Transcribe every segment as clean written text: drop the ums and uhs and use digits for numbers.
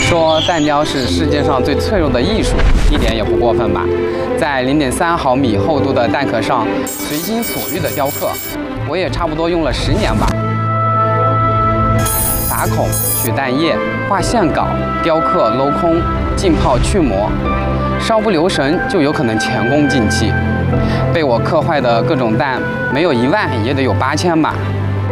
说弹雕是世界上最脆弱的艺术，一点也不过分吧？在0.3毫米厚度的蛋壳上随心所欲的雕刻，我也差不多用了10年吧。打孔、取蛋液、画线稿、雕刻、镂空、浸泡、去膜，稍不留神就有可能前功尽弃。被我刻坏的各种蛋，没有1万也得有8000吧。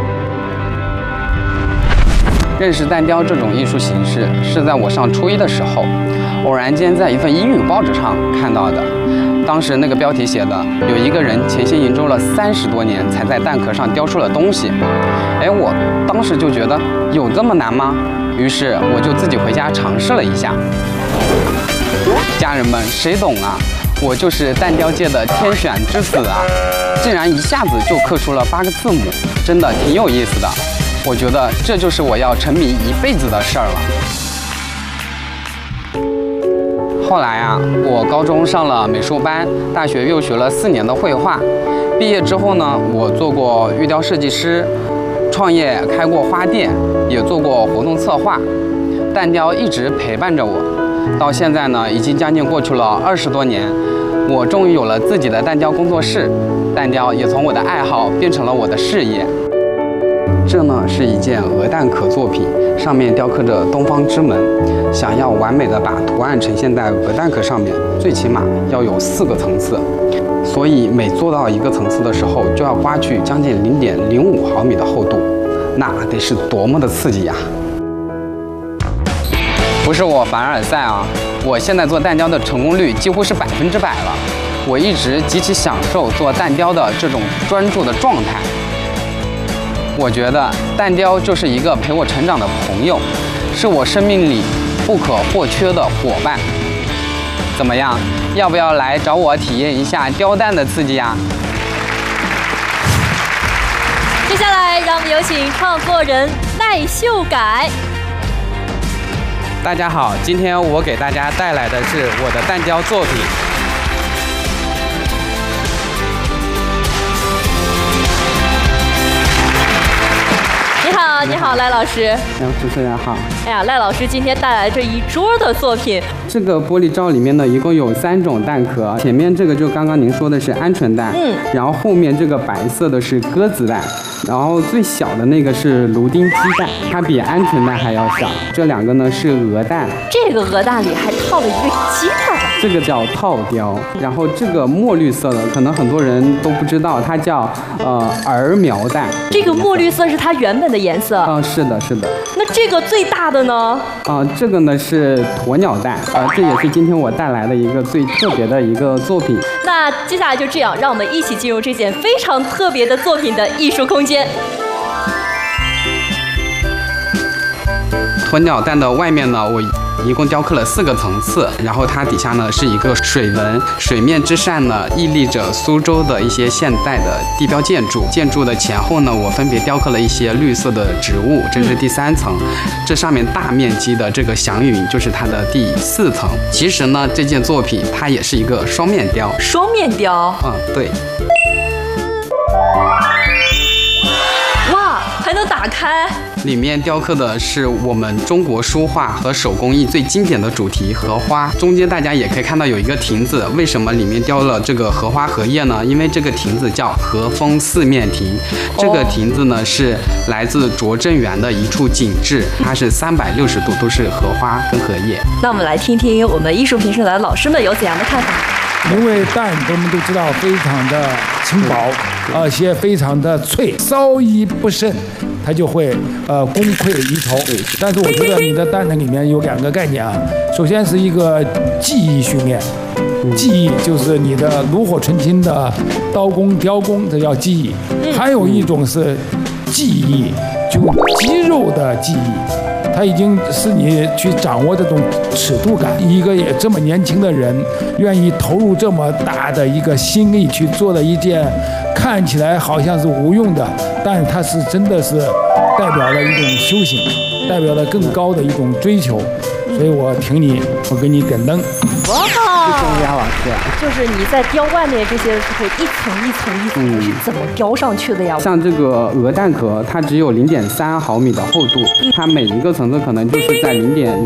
认识蛋雕这种艺术形式是在我上初1的时候，偶然间在一份英语报纸上看到的。当时那个标题写的，有一个人潜心研究了30多年，才在蛋壳上雕出了东西。我当时就觉得有这么难吗？于是我就自己回家尝试了一下。家人们，谁懂啊？我就是蛋雕界的天选之子啊！竟然一下子就刻出了8个字母，真的挺有意思的。我觉得这就是我要沉迷一辈子的事儿了。后来啊，我高中上了美术班，大学又学了4年的绘画。毕业之后呢，我做过玉雕设计师，创业开过花店，也做过活动策划。蛋雕一直陪伴着我，到现在呢，已经将近过去了20多年。我终于有了自己的蛋雕工作室，蛋雕也从我的爱好变成了我的事业。这呢是一件鹅蛋壳作品，上面雕刻着东方之门。想要完美的把图案呈现在鹅蛋壳上面，最起码要有4个层次。所以每做到一个层次的时候，就要刮去将近0.05毫米的厚度，那得是多么的刺激呀！不是我凡尔赛啊，我现在做蛋雕的成功率几乎是100%了。我一直极其享受做蛋雕的这种专注的状态。我觉得蛋雕就是一个陪我成长的朋友，是我生命里不可或缺的伙伴。怎么样，要不要来找我体验一下雕蛋的刺激呀？ 接下来让我们有请创作人赖秀改。 大家好，今天我给大家带来的是我的蛋雕作品。 你好，赖老师。 主持人好。 哎呀，赖老师今天带来这一桌的作品。 这个玻璃罩里面呢，一共有3种蛋壳。前面这个就刚刚您说的是鹌鹑蛋，然后后面这个白色的是鸽子蛋，然后最小的那个是芦丁鸡蛋，它比鹌鹑蛋还要小。这2个呢是鹅蛋， 这个鹅蛋里还套了一个鸡蛋， 这个叫套雕。然后这个墨绿色的，可能很多人都不知道，它叫儿苗蛋。 这个墨绿色是它原本的颜色。 是的，是的。 那这个最大的呢？ 这个呢是鸵鸟蛋，这也是今天我带来的一个最特别的一个作品。 那接下来就这样，让我们一起进入这件非常特别的作品的艺术空间。 鸵鸟蛋的外面呢，我一共雕刻了4个层次，然后它底下呢是一个水纹，水面之上呢屹立着苏州的一些现代的地标建筑，建筑的前后呢我分别雕刻了一些绿色的植物，这是第3层，这上面大面积的这个祥云就是它的第4层。其实呢这件作品它也是一个双面雕。 双面雕？ 对。 哇，还能打开？ 里面雕刻的是我们中国书画和手工艺最经典的主题荷花，中间大家也可以看到有一个亭子，为什么里面雕了这个荷花荷叶呢？因为这个亭子叫荷风四面亭，这个亭子呢是来自拙政园的一处景致，它是360度都是荷花跟荷叶。 那我们来听听我们艺术评审的老师们有怎样的看法。 因为蛋我们都知道非常的轻薄，而且非常的脆，稍一不慎它就会功亏一筹。但是我觉得你的蛋里面有2个概念啊，首先是一个技艺训练，技艺就是你的炉火纯青的刀工雕工，这叫技艺；还有一种是技艺，就肌肉的技艺。它已经是你去掌握这种尺度感，一个也这么年轻的人，愿意投入这么大的一个心力去做的一件看起来好像是无用的，但它是真的是代表了一种修行，代表了更高的一种追求，所以我挺你，我给你点灯。 哇！ 谢谢杨老师。 就是你在雕外面这些的时候，一层一层一层是怎么雕上去的呀？ 像这个鹅蛋壳，它只有0.3毫米的厚度，它每一个层次可能就是在0.05